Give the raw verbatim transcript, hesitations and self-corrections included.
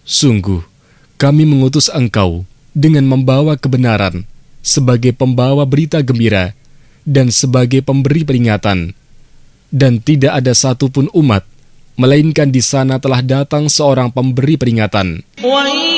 Sungguh, kami mengutus engkau dengan membawa kebenaran, sebagai pembawa berita gembira, dan sebagai pemberi peringatan. Dan tidak ada satupun umat, melainkan di sana telah datang seorang pemberi peringatan.